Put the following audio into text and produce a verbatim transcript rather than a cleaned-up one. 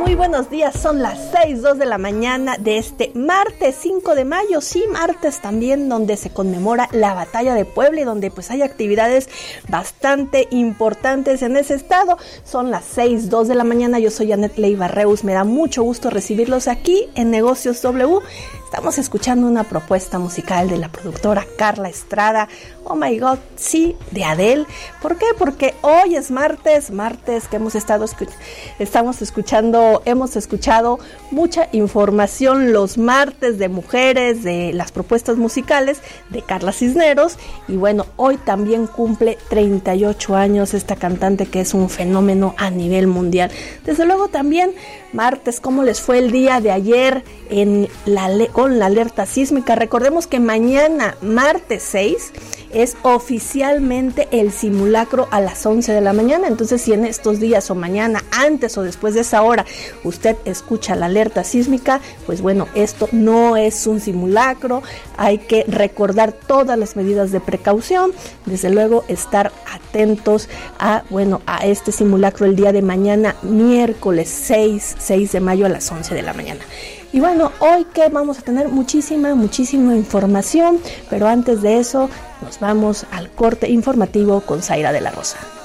Muy buenos días, son las seis, dos de la mañana de este martes cinco de mayo, sí, martes también donde se conmemora la batalla de Puebla y donde pues hay actividades bastante importantes en ese estado. Son las seis, dos de la mañana, yo soy Anet Leiva Reus, me da mucho gusto recibirlos aquí en Negocios W. Estamos escuchando una propuesta musical de la productora Carla Estrada, Oh My God, sí, de Adele. ¿Por qué? Porque hoy es martes, martes que hemos estado escuch- estamos escuchando, hemos escuchado mucha información los martes de mujeres, de las propuestas musicales de Carla Cisneros. Y bueno, hoy también cumple treinta y ocho años esta cantante que es un fenómeno a nivel mundial. Desde luego también martes, ¿cómo les fue el día de ayer en la con la alerta sísmica? Recordemos que mañana, martes seis, es oficialmente el simulacro a las once de la mañana. Entonces, si en estos días o mañana, antes o después de esa hora, usted escucha la alerta sísmica, pues bueno, esto no es un simulacro. Hay que recordar todas las medidas de precaución. Desde luego, estar atentos a, bueno, a este simulacro el día de mañana, miércoles seis de mayo a las once de la mañana. Y bueno, hoy que vamos a tener muchísima, muchísima información, pero antes de eso nos vamos al corte informativo con Zaira de la Rosa.